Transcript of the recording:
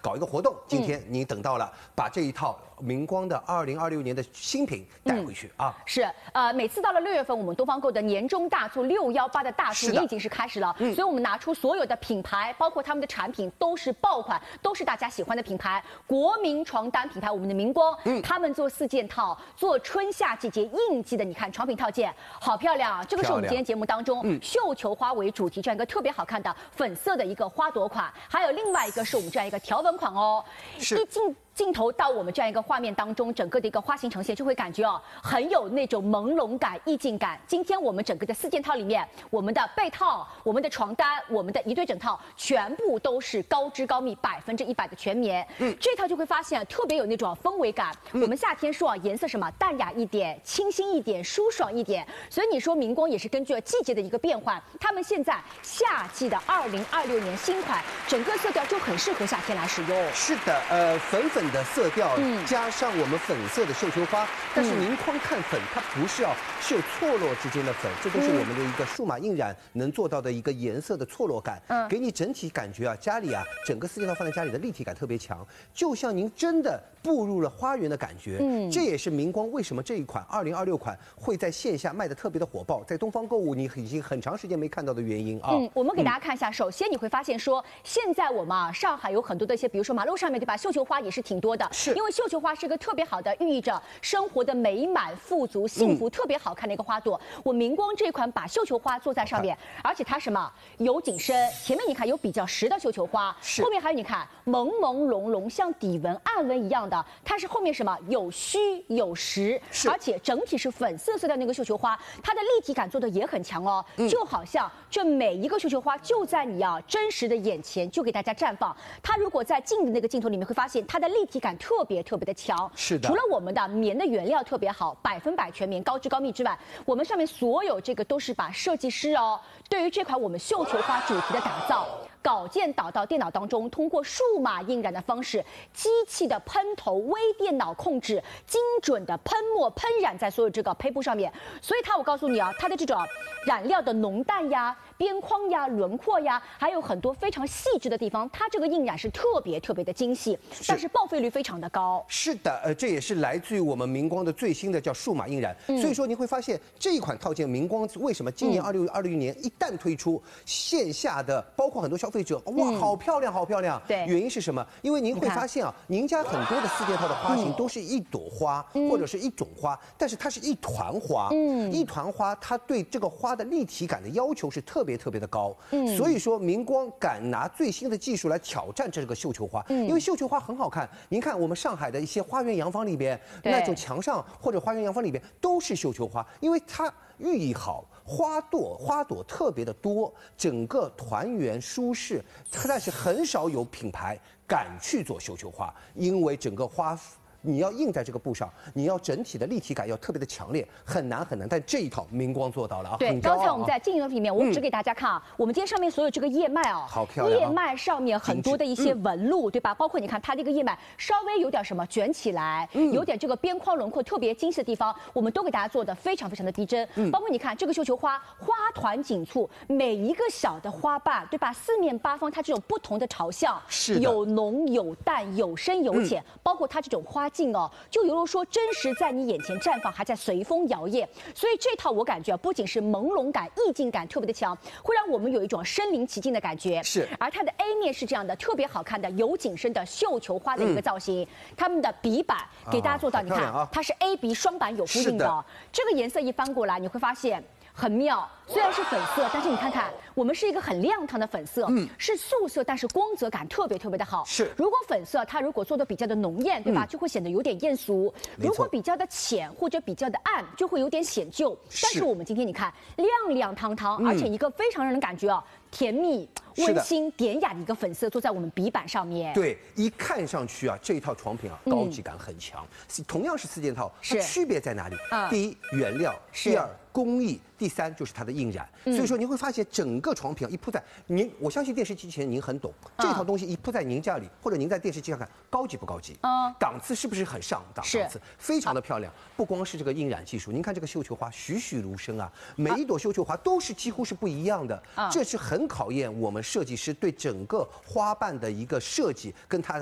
搞一个活动。今天您等到了，把这一套明光的2026年的新品带回去啊。 是，每次到了6月份，我们东方购的年终大促618的大促也已经是开始了，所以我们拿出所有的品牌，包括他们的产品都是爆款，都是大家喜欢的品牌。国民床单品牌，我们的明光，他们做4件套，做春夏季节应季的，你看床品套件好漂亮啊！这个是我们今天节目当中绣球花为主题这样一个特别好看的粉色的一个花朵款，还有另外一个是我们这样一个条纹款哦，一镜头到我们这样一个画面当中，整个的一个花型呈现就会感觉很有那种朦胧感、意境感。今天我们整个的4件套里面，我们的被套、我们的床单、我们的一对整套，全部都是高织高密100%的全棉。这套就会发现特别有那种氛围感。我们夏天说颜色什么淡雅一点、清新一点、舒爽一点，所以你说明光也是根据季节的一个变换，他们现在夏季的2026年新款，整个色调就很适合夏天来使用。 是的，粉的色调加上我们粉色的绣球花，但是您光看粉，它不是要绣错落之间的粉，这都是我们的一个数码印染能做到的一个颜色的错落感，给你整体感觉啊，家里啊整个4件套放在家里的立体感特别强，就像您真的步入了花园的感觉。这也是明光为什么这一款2026款会在线下卖的特别的火爆，在东方购物你已经很长时间没看到的原因啊。 我们给大家看一下，首先你会发现说，现在我们上海有很多的一些，比如说马路上面对吧，绣球花也是挺多的，是因为绣球花是一个特别好的寓意着生活的美满、富足、幸福，特别好看的一个花朵。我明光这一款把绣球花做在上面，而且它什么有景深，前面你看有比较实的绣球花，后面还有你看朦朦胧胧像底纹、暗纹一样的，它是后面什么有虚有实，而且整体是粉色色调那个绣球花，它的立体感做的也很强哦，就好像这每一个绣球花就在你真实的眼前就给大家绽放。它如果在近的那个镜头里面会发现它的立体感特别的强，是的。除了我们的棉的原料特别好，100%全棉高织高密之外，我们上面所有这个都是把设计师对于这款我们绣球花主题的打造。稿件导到电脑当中，通过数码印染的方式，机器的喷头、微电脑控制，精准的喷墨喷染在所有这个胚布上面。所以我告诉你它的这种染料的浓淡呀、边框呀、轮廓呀，还有很多非常细致的地方，它这个印染是特别的精细，但是报废率非常的高。是的， 这也是来自于我们明光的最新的叫数码印染。所以说你会发现这一款套件明光为什么今年26年一旦推出线下的，包括很多消费者哇，好漂亮，好漂亮。对，原因是什么？因为您会发现您家很多的4件套的花型都是一朵花或者是一种花，但是它是一团花。一团花，它对这个花的立体感的要求是特别的高。所以说明光敢拿最新的技术来挑战这个绣球花，因为绣球花很好看。您看我们上海的一些花园洋房里边，那种墙上或者花园洋房里边都是绣球花，因为它寓意好。花朵特别的多，整个团圆舒适，但是很少有品牌敢去做绣球花，因为整个花你要印在这个布上，你要整体的立体感要特别的强烈，很难。但这一套明光做到了啊！对， 刚才我们在镜头里面，我指给大家看我们今天上面所有这个叶脉好漂亮。 叶脉上面很多的一些纹路，对吧？包括你看它这个叶脉稍微有点什么卷起来，有点这个边框轮廓特别精细的地方，我们都给大家做的非常的逼真。包括你看这个绣球花，花团锦簇，每一个小的花瓣，对吧？4面8方它这种不同的朝向，是有浓有淡，有深有浅，包括它这种花镜就犹如说真实在你眼前绽放，还在随风摇曳。所以这套我感觉不仅是朦胧感、意境感特别的强，会让我们有一种身临其境的感觉。是，而它的 A 面是这样的，特别好看的有景深的绣球花的一个造型。他们的笔板给大家做到，你看它是 A B 双版有呼应的。这个颜色一翻过来，你会发现。很妙，虽然是粉色，但是你看看，我们是一个很亮堂的粉色，是素色，但是光泽感特别的好。是，如果粉色它如果做的比较的浓艳，对吧，就会显得有点艳俗；如果比较的浅或者比较的暗，就会有点显旧。但是我们今天你看，亮堂堂，而且一个非常让人感觉甜蜜、温馨、典雅的一个粉色，做在我们笔板上面。对，一看上去这一套床品高级感很强。同样是4件套，它区别在哪里？第一，原料；第二，工艺；第3就是它的印染。所以说您会发现整个床品一铺在您，我相信电视机前您很懂，这套东西一铺在您家里，或者您在电视机上看，高级不高级？档次是不是很上档次？非常的漂亮。不光是这个印染技术，您看这个绣球花栩栩如生啊，每一朵绣球花都是几乎是不一样的，这是很考验我们设计师对整个花瓣的一个设计跟它。